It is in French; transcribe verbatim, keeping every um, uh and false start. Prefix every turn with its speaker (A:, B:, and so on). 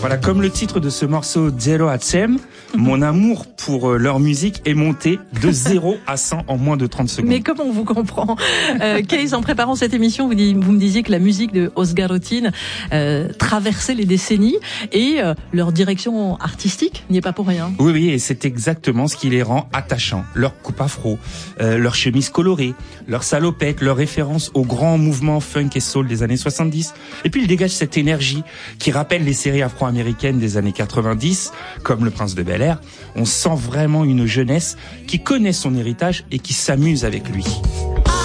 A: Voilà, comme le titre de ce morceau Zero à Cem, mon amour pour euh, leur musique est monté de zéro à cent en moins de trente secondes.
B: Mais comment on vous comprend euh, Kees, en préparant cette émission, vous, dis, vous me disiez que la musique de Oscar Otin euh, traversait les décennies et euh, leur direction artistique n'y est pas pour rien.
A: Oui, oui, et c'est exactement ce qui les rend attachants. Leur coupe afro, euh, leur chemise colorée, leur salopette, leur référence au grand mouvement funk et soul des années soixante-dix. Et puis il dégage cette énergie qui rappelle les séries afro-américaines des années quatre-vingt-dix, comme Le Prince de Bel-Air. On sent vraiment une jeunesse qui connaît son héritage et qui s'amuse avec lui.